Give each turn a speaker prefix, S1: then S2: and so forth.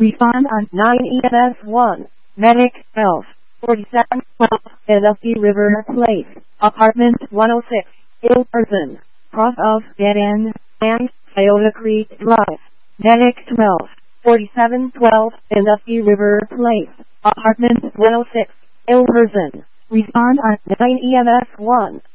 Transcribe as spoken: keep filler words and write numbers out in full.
S1: Respond on nine E M S one. Medic twelve forty-seven twelve, Edelsey River Place, Apartment one oh six, ill person, cross of dead end, and Toyota Creek Drive. Medic twelve forty-seven twelve, Edelsey River Place, Apartment one oh six, ill person. Respond on nine E M S one.